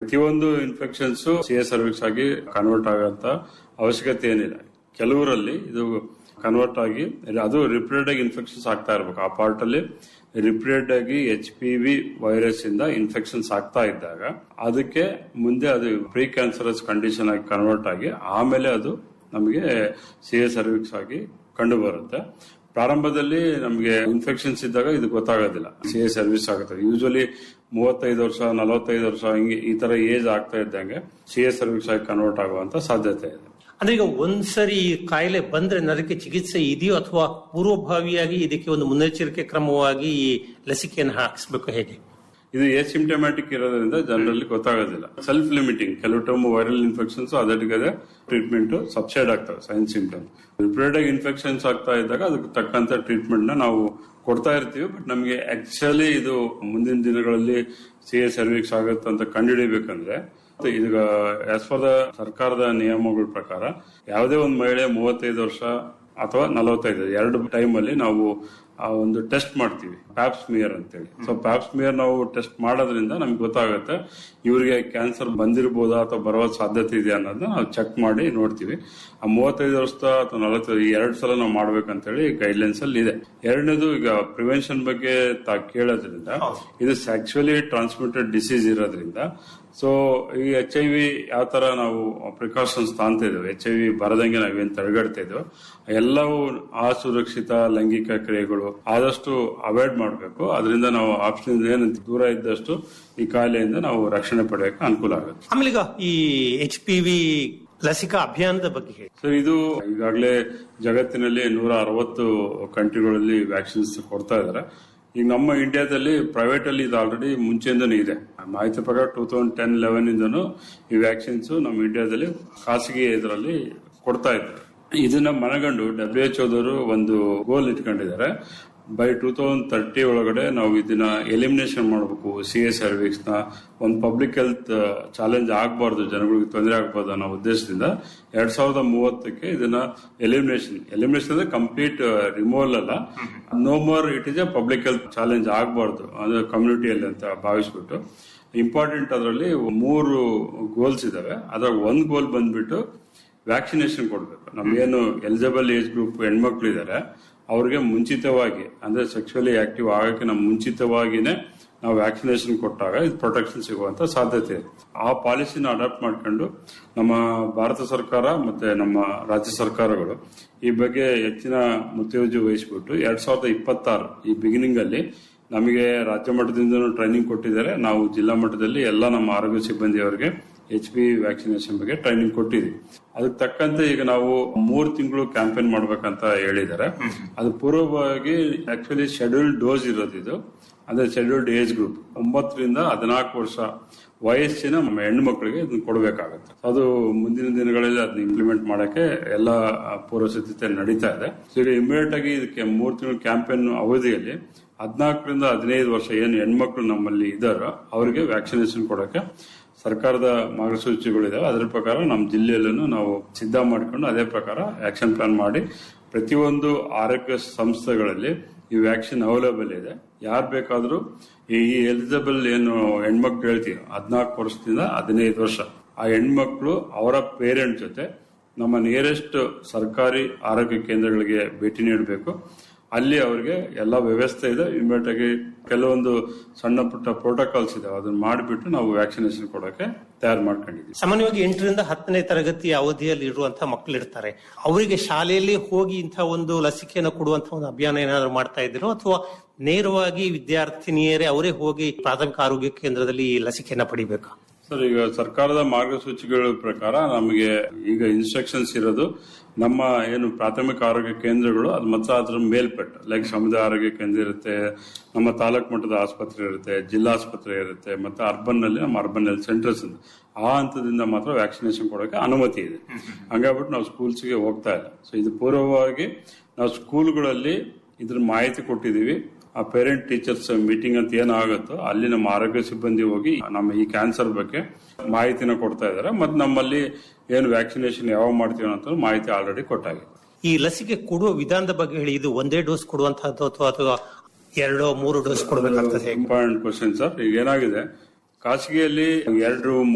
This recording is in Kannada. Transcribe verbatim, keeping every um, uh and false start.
ಪ್ರತಿಯೊಂದು ಇನ್ಫೆಕ್ಷನ್ಸ್ ಸಿ ಎ ಸರ್ವಿಕ್ಸ್ ಆಗಿ ಕನ್ವರ್ಟ್ ಆಗಂತ ಅವಶ್ಯಕತೆ ಏನಿಲ್ಲ. ಕೆಲವರಲ್ಲಿ ಇದು ಕನ್ವರ್ಟ್ ಆಗಿ ಅದು ರಿಪೀಟೆಡ್ ಆಗಿ ಇನ್ಫೆಕ್ಷನ್ಸ್ ಆಗ್ತಾ ಇರಬೇಕು. ಆ ಪಾರ್ಟ್ ಅಲ್ಲಿ ರಿಪೀಟೆಡ್ ಆಗಿ ಎಚ್ ಪಿ ವಿ ವೈರಸ್ ಇಂದ ಇನ್ಫೆಕ್ಷನ್ಸ್ ಆಗ್ತಾ ಇದ್ದಾಗ ಅದಕ್ಕೆ ಮುಂದೆ ಅದು ಪ್ರೀ ಕ್ಯಾನ್ಸರಸ್ ಕಂಡೀಷನ್ ಆಗಿ ಕನ್ವರ್ಟ್ ಆಗಿ ಆಮೇಲೆ ಅದು ನಮಗೆ ಸಿ ಎ ಸರ್ವಿಕ್ಸ್ ಆಗಿ ಕಂಡು ಬರುತ್ತೆ. ಪ್ರಾರಂಭದಲ್ಲಿ ನಮಗೆ ಇನ್ಫೆಕ್ಷನ್ಸ್ ಇದ್ದಾಗ ಇದು ಗೊತ್ತಾಗೋದಿಲ್ಲ, ಸಿ ಎ ಸರ್ವಿಸ್ ಆಗುತ್ತೆ. ಯೂಶಲಿ ಮೂವತ್ತೈದು ವರ್ಷ ನಲವತ್ತೈದು ವರ್ಷ ಹಿಂಗೆ ಈ ತರ ಏಜ್ ಆಗ್ತಾ ಇದ್ದಂಗೆ ಸಿ ಎ ಸರ್ವಿಕ್ಸ್ ಆಗಿ ಕನ್ವರ್ಟ್ ಆಗುವಂತ ಸಾಧ್ಯತೆ ಇದೆ. ಅಂದ್ರೆ ಈಗ ಒಂದ್ಸರಿ ಕಾಯಿಲೆ ಬಂದ್ರೆ ಅದಕ್ಕೆ ಚಿಕಿತ್ಸೆ ಇದೆಯೋ ಅಥವಾ ಪೂರ್ವಭಾವಿಯಾಗಿ ಇದಕ್ಕೆ ಒಂದು ಮುನ್ನೆಚ್ಚರಿಕೆ ಕ್ರಮವಾಗಿ ಈ ಲಸಿಕೆಯನ್ನು ಹಾಕಿಸ್ಬೇಕು, ಹೇಗೆ? ಇದು ಎಸಿಂಪ್ಟಮ್ಯಾಟಿಕ್ ಇರೋದ್ರಿಂದ ಜನರಲ್ಲಿ ಗೊತ್ತಾಗೋದಿಲ್ಲ. ಸೆಲ್ಫ್ ಲಿಮಿಟಿಂಗ್, ಕೆಲವು ಟೈಮ್ ವೈರಲ್ ಇನ್ಫೆಕ್ಷನ್ಸ್ ಅದಕ್ಕೆ ಟ್ರೀಟ್ಮೆಂಟ್ ಸಬ್ಸೈಡ್ ಆಗ್ತವೆ. ಸೈನ್ ಸಿಂಪ್ಟಮ್ಸ್ ರಿಪೀಟೆಡ್ ಆಗಿ ಇನ್ಫೆಕ್ಷನ್ಸ್ ಆಗ್ತಾ ಇದ್ದಾಗ ಅದಕ್ಕೆ ತಕ್ಕಂತ ಟ್ರೀಟ್ಮೆಂಟ್ ನ ನಾವು ಕೊಡ್ತಾ ಇರ್ತೀವಿ. ಬಟ್ ನಮಗೆ ಆಕ್ಚುಲಿ ಇದು ಮುಂದಿನ ದಿನಗಳಲ್ಲಿ ಸಿ ಎ ಸರ್ವಿಕ್ಸ್ ಆಗುತ್ತೆ ಅಂತ ಕಂಡುಹಿಡಿಯಬೇಕಂದ್ರೆ ಈಗ ಆಸ್ ಪರ್ ದ ಸರ್ಕಾರದ ನಿಯಮಗಳ ಪ್ರಕಾರ ಯಾವುದೇ ಒಂದು ಮಹಿಳೆ ಮೂವತ್ತೈದು ವರ್ಷ ಅಥವಾ ನಲವತ್ತೈದು ಎರಡು ಟೈಮ್ ಅಲ್ಲಿ ನಾವು ಆ ಒಂದು ಟೆಸ್ಟ್ ಮಾಡ್ತೀವಿ, ಪ್ಯಾಪ್ಸ್ಮಿಯರ್ ಅಂತೇಳಿ. ಸೊ ಪ್ಯಾಪ್ಸ್ಮಿಯರ್ ನಾವು ಟೆಸ್ಟ್ ಮಾಡೋದ್ರಿಂದ ನಮ್ಗೆ ಗೊತ್ತಾಗುತ್ತೆ ಇವರಿಗೆ ಕ್ಯಾನ್ಸರ್ ಬಂದಿರಬಹುದಾ ಅಥವಾ ಬರುವ ಸಾಧ್ಯತೆ ಇದೆ ಅನ್ನೋದನ್ನ ನಾವು ಚೆಕ್ ಮಾಡಿ ನೋಡ್ತೀವಿ. ಆ ಮೂವತ್ತೈದು ವರ್ಷದ ಅಥವಾ ನಲವತ್ತೈದು ಈ ಎರಡು ಸಲ ನಾವು ಮಾಡ್ಬೇಕಂತೇಳಿ ಗೈಡ್ ಲೈನ್ಸ್ ಅಲ್ಲಿ ಇದೆ. ಎರಡನೇದು, ಈಗ ಪ್ರಿವೆನ್ಷನ್ ಬಗ್ಗೆ ತಾ ಕೇಳೋದ್ರಿಂದ ಇದು ಸ್ಯಾಕ್ಚುಲಿ ಟ್ರಾನ್ಸ್ಮಿಟೆಡ್ ಡಿಸೀಸ್ ಇರೋದ್ರಿಂದ ಸೊ ಈ ಎಚ್ ಐ ವಿ ಯಾವ ತರ ನಾವು ಪ್ರಿಕಾಷನ್ಸ್ ತಾಂತ ಇದ್ದೇವೆ, ಎಚ್ ಐ ವಿ ಬರದಂಗೆ ನಾವೇನ್ ತಡೆಗಡ್ತಾ ಇದ್ದೇವೆ, ಎಲ್ಲವೂ ಅಸುರಕ್ಷಿತ ಲೈಂಗಿಕ ಕ್ರಿಯೆಗಳು ಆದಷ್ಟು ಅವಾಯ್ಡ್ ಮಾಡಬೇಕು. ಅದರಿಂದ ನಾವು ಆಪ್ಷನ್ ಏನಂತ ದೂರ ಇದ್ದಷ್ಟು ಈ ಕಾಯಿಲೆಯಿಂದ ನಾವು ರಕ್ಷಣೆ ಪಡೆಯಕ್ಕೆ ಅನುಕೂಲ ಆಗುತ್ತೆ. ಆಮೇಲೆ ಈಗ ಈ ಎಚ್ ಪಿ ವಿ ಲಸಿಕಾ ಅಭಿಯಾನದ ಬಗ್ಗೆ ಹೇಳಿ ಸರ್. ಇದು ಈಗಾಗಲೇ ಜಗತ್ತಿನಲ್ಲಿ ನೂರ ಅರವತ್ತು ಕಂಟ್ರಿಗಳಲ್ಲಿ ವ್ಯಾಕ್ಸಿನ್ಸ್ ಕೊಡ್ತಾ ಇದ್ದಾರೆ. ಈಗ ನಮ್ಮ ಇಂಡಿಯಾದಲ್ಲಿ ಪ್ರೈವೇಟ್ ಅಲ್ಲಿ ಇದು ಆಲ್ರೆಡಿ ಮುಂಚೆಯಿಂದನೂ ಇದೆ. ಮಾಹಿತಿ ಪ್ರಕಾರ ಟೂ ತೌಸಂಡ್ ಟೆನ್ ಲೆವೆನ್ ಇಂದನೂ ಈ ವ್ಯಾಕ್ಸಿನ್ಸ್ ನಮ್ಮ ಇಂಡಿಯಾದಲ್ಲಿ ಖಾಸಗಿ ಇದರಲ್ಲಿ ಕೊಡ್ತಾ ಇದ್ದಾರೆ. ಇದನ್ನ ಮನಗಂಡು ಡಬ್ಲ್ಯೂ ಎಚ್ ಓದವರು ಒಂದು ಗೋಲ್ ಇಟ್ಕೊಂಡಿದ್ದಾರೆ. ಬೈ ಟೂ ತೌಸಂಡ್ ತರ್ಟಿ ಒಳಗಡೆ ನಾವು ಇದನ್ನ ಎಲಿಮಿನೇಷನ್ ಮಾಡಬೇಕು, ಸಿ ಎ ಸರ್ವಿಕ್ಸ್ ನ ಒಂದು ಪಬ್ಲಿಕ್ ಹೆಲ್ತ್ ಚಾಲೆಂಜ್ ಆಗಬಾರ್ದು, ಜನಗಳಿಗೆ ತೊಂದರೆ ಆಗಬಾರ್ದು ಅನ್ನೋ ಉದ್ದೇಶದಿಂದ ಎರಡ್ ಸಾವಿರದ ಮೂವತ್ತಕ್ಕೆ ಇದನ್ನ ಎಲಿಮಿನೇಷನ್ ಎಲಿಮಿನೇಷನ್ ಅಂದ್ರೆ ಕಂಪ್ಲೀಟ್ ರಿಮೂವಲ್ ಅಲ್ಲ, no more it is A public health challenge ಆಗಬಾರ್ದು ಅಂದ್ರೆ ಕಮ್ಯುನಿಟಿಯಲ್ಲಿ ಅಂತ ಭಾವಿಸ್ಬಿಟ್ಟು ಇಂಪಾರ್ಟೆಂಟ್ ಅದರಲ್ಲಿ ಮೂರು ಗೋಲ್ಸ್ ಇದಾವೆ. ಅದ್ರಾಗ ಒಂದು ಗೋಲ್ ಬಂದ್ಬಿಟ್ಟು ವ್ಯಾಕ್ಸಿನೇಷನ್ ಕೊಡಬೇಕು. ನಮ್ಗೇನು ಎಲಿಜಿಬಲ್ ಏಜ್ ಗ್ರೂಪ್ ಹೆಣ್ಮಕ್ಳು ಇದಾರೆ ಅವ್ರಿಗೆ ಮುಂಚಿತವಾಗಿ ಅಂದ್ರೆ ಸೆಕ್ಸುವಲಿ ಆಕ್ಟಿವ್ ಆಗಕ್ಕೆ ನಮ್ಮ ಮುಂಚಿತವಾಗಿನೇ ನಾವು ವ್ಯಾಕ್ಸಿನೇಷನ್ ಕೊಟ್ಟಾಗ ಇದು ಪ್ರೊಟೆಕ್ಷನ್ ಸಿಗುವಂತ ಸಾಧ್ಯತೆ ಇದೆ. ಆ ಪಾಲಿಸಿನ ಅಡಾಪ್ಟ್ ಮಾಡ್ಕೊಂಡು ನಮ್ಮ ಭಾರತ ಸರ್ಕಾರ ಮತ್ತೆ ನಮ್ಮ ರಾಜ್ಯ ಸರ್ಕಾರಗಳು ಈ ಬಗ್ಗೆ ಹೆಚ್ಚಿನ ಮುತುವರ್ಜಿ ವಹಿಸಿಬಿಟ್ಟು ಎರಡ್ ಸಾವಿರದ ಇಪ್ಪತ್ತಾರು ಈ ಬಿಗಿನಿಂಗ್ ಅಲ್ಲಿ ನಮಗೆ ರಾಜ್ಯ ಮಟ್ಟದಿಂದ ಟ್ರೈನಿಂಗ್ ಕೊಟ್ಟಿದ್ದಾರೆ. ನಾವು ಜಿಲ್ಲಾ ಮಟ್ಟದಲ್ಲಿ ಎಲ್ಲ ನಮ್ಮ ಆರೋಗ್ಯ ಸಿಬ್ಬಂದಿಯವರಿಗೆ ಎಚ್ ಪಿ ವ್ಯಾಕ್ಸಿನೇಷನ್ ಬಗ್ಗೆ ಟ್ರೈನಿಂಗ್ ಕೊಟ್ಟಿದ್ವಿ. ಅದಕ್ಕೆ ತಕ್ಕಂತೆ ಈಗ ನಾವು ಮೂರು ತಿಂಗಳು ಕ್ಯಾಂಪೇನ್ ಮಾಡ್ಬೇಕಂತ ಹೇಳಿದ್ದಾರೆ. ಅದು ಪೂರ್ವವಾಗಿ ಆಕ್ಚುಲಿ ಶೆಡ್ಯೂಲ್ಡ್ ಡೋಸ್ ಇರೋದು ಇದು, ಅಂದ್ರೆ ಶೆಡ್ಯೂಲ್ಡ್ ಏಜ್ ಗ್ರೂಪ್ ಒಂಬತ್ತರಿಂದ ಹದಿನಾಲ್ಕು ವರ್ಷ ವಯಸ್ಸಿನ ನಮ್ಮ ಹೆಣ್ಣು ಮಕ್ಕಳಿಗೆ ಇದನ್ನ ಕೊಡಬೇಕಾಗುತ್ತೆ. ಅದು ಮುಂದಿನ ದಿನಗಳಲ್ಲಿ ಅದನ್ನ ಇಂಪ್ಲಿಮೆಂಟ್ ಮಾಡಕ್ಕೆ ಎಲ್ಲ ಪೂರ್ವ ಸಿದ್ಧತೆ ನಡೀತಾ ಇದೆ. ಸೊ ಈಗ ಇಮಿಡಿಯೇಟ್ ಆಗಿ ಇದಕ್ಕೆ ಮೂರು ತಿಂಗಳು ಕ್ಯಾಂಪೇನ್ ಅವಧಿಯಲ್ಲಿ ಹದಿನಾಲ್ಕರಿಂದ ಹದಿನೈದು ವರ್ಷ ಏನು ಹೆಣ್ಮಕ್ಳು ನಮ್ಮಲ್ಲಿ ಇದ್ದಾರೋ ಅವರಿಗೆ ವ್ಯಾಕ್ಸಿನೇಷನ್ ಕೊಡಕ್ಕೆ ಸರ್ಕಾರದ ಮಾರ್ಗಸೂಚಿಗಳಿದಾವೆ. ಅದರ ಪ್ರಕಾರ ನಮ್ಮ ಜಿಲ್ಲೆಯಲ್ಲೂ ನಾವು ಸಿದ್ಧ ಮಾಡಿಕೊಂಡು ಅದೇ ಪ್ರಕಾರ ಆಕ್ಷನ್ ಪ್ಲಾನ್ ಮಾಡಿ ಪ್ರತಿಯೊಂದು ಆರೋಗ್ಯ ಸಂಸ್ಥೆಗಳಲ್ಲಿ ಈ ವ್ಯಾಕ್ಸಿನ್ ಅವೈಲೇಬಲ್ ಇದೆ. ಯಾರು ಬೇಕಾದ್ರೂ ಈ ಎಲಿಜಿಬಲ್ ಏನು ಹೆಣ್ಮಕ್ಳು ಹೇಳ್ತೀವಿ ಹದಿನಾಲ್ಕು ವರ್ಷದಿಂದ ಹದಿನೈದು ವರ್ಷ ಆ ಹೆಣ್ಮಕ್ಳು ಅವರ ಪೇರೆಂಟ್ ಜೊತೆ ನಮ್ಮ ನಿಯರೆಸ್ಟ್ ಸರ್ಕಾರಿ ಆರೋಗ್ಯ ಕೇಂದ್ರಗಳಿಗೆ ಭೇಟಿ ನೀಡಬೇಕು. ಅಲ್ಲಿ ಅವರಿಗೆ ಎಲ್ಲ ವ್ಯವಸ್ಥೆ ಇದೆ. ಇಮಿಡಿಯೇಟ್ ಆಗಿ ಕೆಲವೊಂದು ಸಣ್ಣ ಪುಟ್ಟ ಪ್ರೋಟೋಕಾಲ್ಸ್ ಇದೆ, ಅದನ್ನ ಮಾಡಿಬಿಟ್ಟು ನಾವು ವ್ಯಾಕ್ಸಿನೇಷನ್ ಕೊಡೋಕೆ ತಯಾರು ಮಾಡ್ಕೊಂಡಿದ್ದೀವಿ. ಸಾಮಾನ್ಯವಾಗಿ ಎಂಟರಿಂದ ಹತ್ತನೇ ತರಗತಿ ಅವಧಿಯಲ್ಲಿ ಇರುವಂತಹ ಮಕ್ಕಳು ಇರ್ತಾರೆ, ಅವರಿಗೆ ಶಾಲೆಯಲ್ಲಿ ಹೋಗಿ ಇಂತಹ ಒಂದು ಲಸಿಕೆಯನ್ನು ಕೊಡುವಂತಹ ಒಂದು ಅಭಿಯಾನ ಏನಾದ್ರು ಮಾಡ್ತಾ ಇದ್ದೀರೋ ಅಥವಾ ನೇರವಾಗಿ ವಿದ್ಯಾರ್ಥಿನಿಯರೇ ಅವರೇ ಹೋಗಿ ಪ್ರಾಥಮಿಕ ಆರೋಗ್ಯ ಕೇಂದ್ರದಲ್ಲಿ ಈ ಲಸಿಕೆಯನ್ನ ಪಡಿಬೇಕಾ? ಸರ್, ಈಗ ಸರ್ಕಾರದ ಮಾರ್ಗಸೂಚಿಗಳ ಪ್ರಕಾರ ನಮಗೆ ಈಗ ಇನ್ಸ್ಟ್ರಕ್ಷನ್ಸ್ ಇರೋದು ನಮ್ಮ ಏನು ಪ್ರಾಥಮಿಕ ಆರೋಗ್ಯ ಕೇಂದ್ರಗಳು ಅದು ಮತ್ತೆ ಅದರ ಮೇಲ್ಪಟ್ಟು ಲೈಕ್ ಸಮುದಾಯ ಆರೋಗ್ಯ ಕೇಂದ್ರ ಇರುತ್ತೆ, ನಮ್ಮ ತಾಲೂಕು ಮಟ್ಟದ ಆಸ್ಪತ್ರೆ ಇರುತ್ತೆ, ಜಿಲ್ಲಾ ಆಸ್ಪತ್ರೆ ಇರುತ್ತೆ, ಮತ್ತೆ ಅರ್ಬನ್ ನಲ್ಲಿ ನಮ್ಮ ಅರ್ಬನ್ ಹೆಲ್ತ್ ಸೆಂಟರ್ಸ್ ಆ ಹಂತದಿಂದ ಮಾತ್ರ ವ್ಯಾಕ್ಸಿನೇಷನ್ ಕೊಡೋಕೆ ಅನುಮತಿ ಇದೆ. ಹಂಗಾಗ್ಬಿಟ್ಟು ನಾವು ಸ್ಕೂಲ್ಸ್ಗೆ ಹೋಗ್ತಾ ಇಲ್ಲ. ಸೊ ಇದು ಪೂರ್ವವಾಗಿ ನಾವು ಸ್ಕೂಲ್ಗಳಲ್ಲಿ ಇದ್ರ ಮಾಹಿತಿ ಕೊಟ್ಟಿದೀವಿ. ಆ ಪೇರೆಂಟ್ ಟೀಚರ್ಸ್ ಮೀಟಿಂಗ್ ಅಂತ ಏನಾಗುತ್ತೋ ಅಲ್ಲಿ ನಮ್ಮ ಆರೋಗ್ಯ ಸಿಬ್ಬಂದಿ ಹೋಗಿ ನಮ್ಮ ಈ ಕ್ಯಾನ್ಸರ್ ಬಗ್ಗೆ ಮಾಹಿತಿನ ಕೊಡ್ತಾ ಇದ್ದಾರೆ. ಮತ್ತೆ ನಮ್ಮಲ್ಲಿ ಏನು ವ್ಯಾಕ್ಸಿನೇಷನ್ ಯಾವಾಗ ಮಾಡ್ತೀವಿ ಅಂತ ಮಾಹಿತಿ ಆಲ್ರೆಡಿ ಕೊಟ್ಟಾಗಿದೆ. ಈ ಲಸಿಕೆ ಕೊಡುವ ವಿಧಾನದ ಬಗ್ಗೆ ಹೇಳಿ, ಇದು ಒಂದೇ ಡೋಸ್ ಕೊಡುವಂತಹದ್ದು ಅಥವಾ ಅಥವಾ ಎರಡೋ ಮೂರು ಡೋಸ್ ಕೊಡಬೇಕಾಗ್ತದೆ? Important question sir. ಈಗ ಏನಾಗಿದೆ, ಖಾಸಗಿಯಲ್ಲಿ ಎರಡು